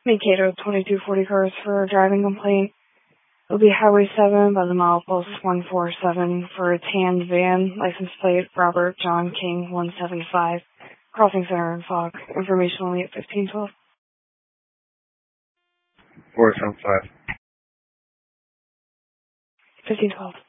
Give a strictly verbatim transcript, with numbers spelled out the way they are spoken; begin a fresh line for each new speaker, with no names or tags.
Mankato, twenty-two forty cars for a driving complaint. It'll be Highway seven by the milepost one four seven for a tan van, license plate Robert John King one seven five, crossing center in Fog. Information only at fifteen twelve.
four seven five.
fifteen twelve.